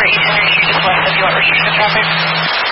800 east is west of your restriction traffic.